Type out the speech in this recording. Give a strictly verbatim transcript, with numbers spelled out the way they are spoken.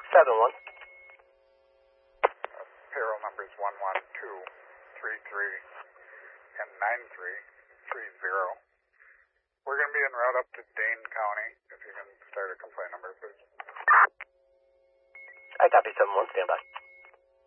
seven one. Uh, payroll number is one one two three three and nine three three zero. We're going to be en route up to Dane County. If you can start a complaint number, please. I copy seven one, stand by.